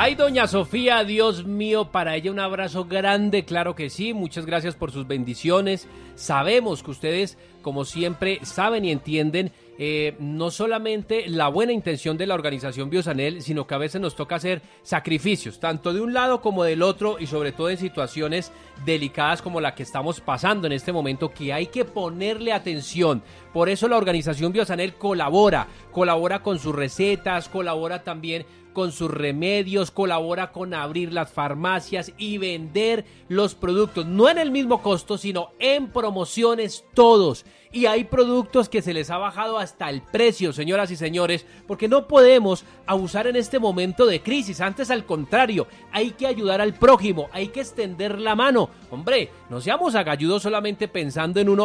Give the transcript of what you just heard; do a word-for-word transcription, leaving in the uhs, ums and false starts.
Ay, doña Sofía, Dios mío, para ella un abrazo grande, claro que sí, muchas gracias por sus bendiciones. Sabemos que ustedes, como siempre, saben y entienden eh, no solamente la buena intención de la organización Biosanel, sino que a veces nos toca hacer sacrificios, tanto de un lado como del otro, y sobre todo en situaciones delicadas como la que estamos pasando en este momento, que hay que ponerle atención. Por eso la organización Biosanel colabora, colabora con sus recetas, colabora también con sus remedios, colabora con abrir las farmacias y vender los productos, no en el mismo costo, sino en promociones todos. Y hay productos que se les ha bajado hasta el precio, señoras y señores, porque no podemos abusar en este momento de crisis. Antes, al contrario, hay que ayudar al prójimo, hay que extender la mano. Hombre, no seamos agalludos solamente pensando en uno